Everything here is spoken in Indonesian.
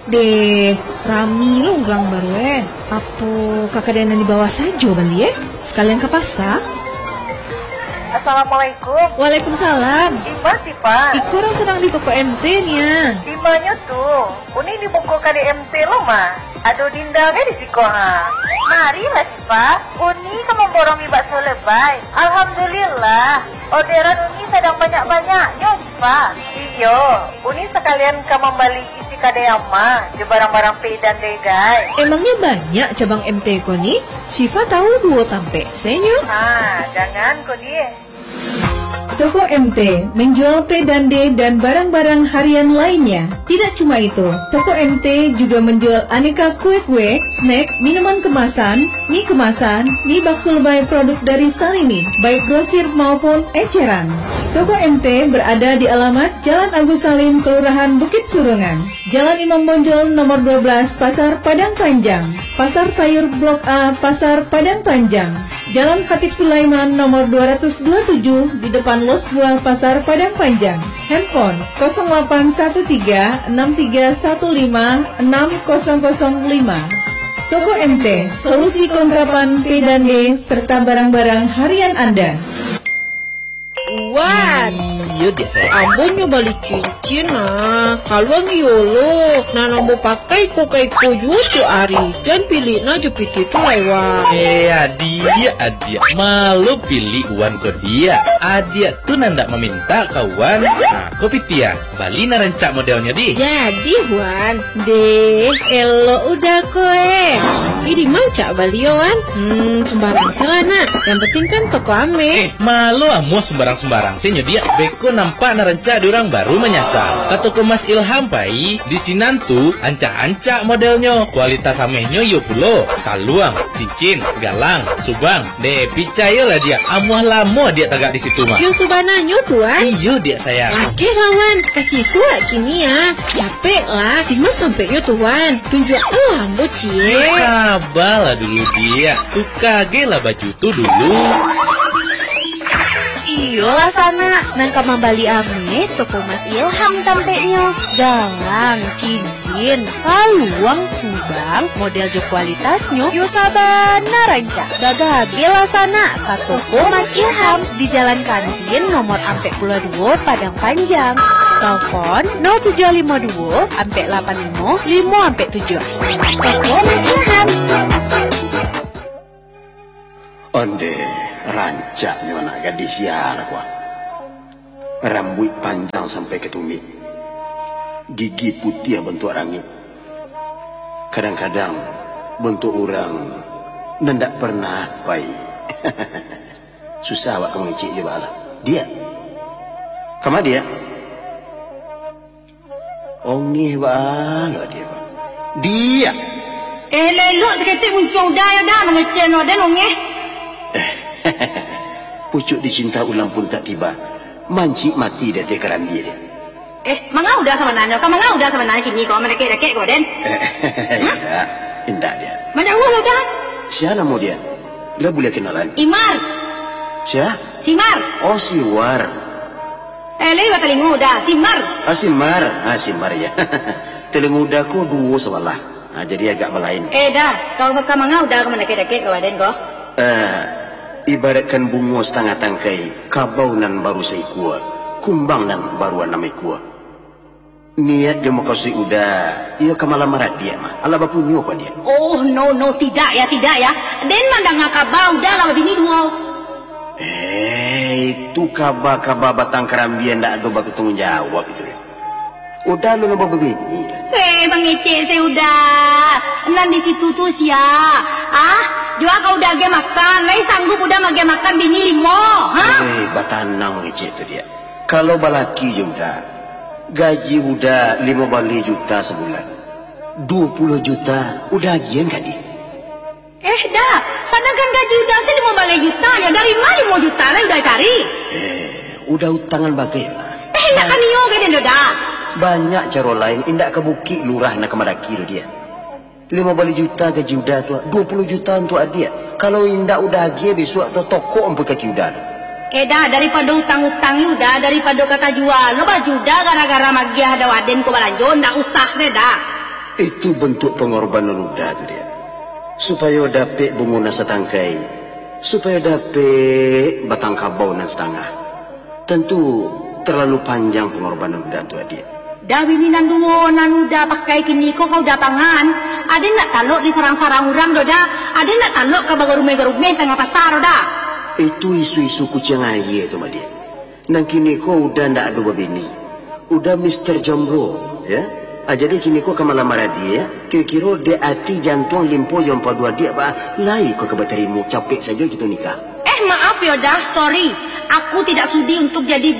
Deh, Rami lo ulang baru Apa kakak Dana di bawah saja Bali sekalian ke pasar? Assalamualaikum. Waalaikumsalam. Ima sih Pak. Iku orang sedang di toko MT-nya. Dimanya tuh? Uni di buku KDMT lo mah. Aduh dindangnya di siko ha. Marilah sih Pak. Uni kamu borong mi bakso lebay. Alhamdulillah. Orderan Uni sedang banyak-banyaknya sih Pak. Iyo, Uni sekalian kamu beli isi kadeyama. Je barang-barang pay dan degay. Emangnya banyak cabang MT ko nih? Syifa tahu 2 tampe senyo. Jangan kok dia. Toko MT menjual P dan D dan barang-barang harian lainnya. Tidak cuma itu, Toko MT juga menjual aneka kue-kue, snack, minuman kemasan, mie bakso lebay produk dari Salini, baik grosir maupun eceran. Toko MT berada di alamat Jalan Agus Salim, Kelurahan Bukit Surungan, Jalan Imam Bonjol nomor 12, Pasar Padang Panjang, Pasar Sayur Blok A, Pasar Padang Panjang, Jalan Khatib Sulaiman nomor 227 di depan Los Buah Pasar Padang Panjang. Handphone 0813156005. Toko MT, solusi kelengkapan P dan D serta barang-barang harian Anda. Wan, iya dia saya. ambonnya balik cincin Kalwang yolo, nana mau pakai kokai koju tu ari. Jangan pilih na jepit itu lewat. Adia, malu pilih uan ko dia. Adia tuh nanda meminta kawan. Nah, kopi tia, Bali na rencak modelnya di. Jadi Wan, deh, elo udah koe. Ini mau cak Bali Wan? Sembarang salah nak. Yang penting kan toko ame. Malu amuah sembarang sih dia. Beko nampak na rencak diorang baru menyasar. Kata ko Mas Ilham pai, di sinan tuh ancak-ancak modelnya. Kualitas amehnya yo pulo. Kaluang, cincin, galang, subang. Deh, percaya lah dia. Amuah lama dia tagak di situ mah. Yo subananyo Tuan. Iyo dia sayang. Oke lawan, kasih tua kini ya. Capek lah, dimana tampaknya Tuan. Tunjuk lambo cie. Sabarlah dulu dia. Tuh kage lah baju tuh dulu. Iyalah sana, nangka mambali ame toko Mas Ilham tampeknya. Galang, cincin, kaluang, subang, model jo kualitasnya. Yo sabana ranca. Gagabila sana, ka toko Mas Ilham di Jalan Kantin nomor ampe 22 Padang Panjang. Telepon 0752 ampe 85 5 ampe 7. Toko Mas Ilham. Onde rancaknya anak gadis siar kuah. Rambut panjang sampai ke tumit. Gigi putih bentuk rangi. Kadang-kadang bentuk orang nendak pernah pai. Susah awak mengecik je bala. Dia. Kama dia? Ongih bala dia. Dia. Lelok terketik muncul dah mengecek no dan ongeh. Pucuk dicinta ulang pun tak tiba. Mancik mati dah tekaran dia. Mangau dah sama nanya. Kau mangau dah sama nanya kini kau menekek kau den. Indah dia. Macam apa dah? Siapa nama dia? Lah boleh kenalan? Imar. Siapa? Simar. Oh Siwar. Lewat telingu dah. Simar. Simar ya. Telingu dah ko 2 sebelah. Jadi agak melain. Dah. Kau mangau dah kau menekek kau den kau. Ibaratkan bunga setengah tangkai, kabau nan baru saya kuah, kumbang nan baru namai kuah. Niat dia mau kasih udah, ia kemalam marah dia mah. Ala bapunya kok dia. Oh no tidak ya. Den mandang kabau dah lah bini dua. Itu kabar batang kerambian ndak ada bak tanggung jawab itu. Udah lu ngapa begini? Bang Ece saya udah. Nan di situ tuh sia. Jua kau udah ge makan, lai sanggup udah mage makan bini 5, batanang ngecek itu dia. Kalau balaki je udah, gaji udah 15 juta sebulan, 20 juta udah agian kan dia? Dah, sedangkan gaji udah 15 juta ya dari mana 5 juta lah udah cari? Udah utangan bagai lah. Nak kan iyo gede dah. Banyak cara lain, indak ke bukit lurah nak kemadaki dia. 15 juta gaji udah tu, 20 juta untuk dia. Kalau indah udah dia besok atau toko ampu kaki udah. Dah daripada utang-utangi udah daripada kata jual. Lo baju dah gara-gara magiah ada waden ko balanjo ndak usah saya dah. Itu bentuk pengorbanan udah tu dia. Supaya dapat bunga setangkai, supaya dapat batang kabau nan setengah. Tentu terlalu panjang pengorbanan udah tu adik. Dawi ni nanduo nanuda pakai kini kau dah pangan. Ada nak taluk di sarang-sarang orang doda. Ada nak taluk ke bagai-rumah tengah pasar doda. Itu isu-isu kucing air tu dia. Nang kini kau udah ndak ada babini. Udah Mr. Jomblo, ya. Jadi kini kau kemalamar dia, kira-kira dia hati jantung limpo yang pada dia bah lai kau kebaterimu capek saja kita nikah. Maaf Yoda, sorry. Aku tidak sudi untuk jadi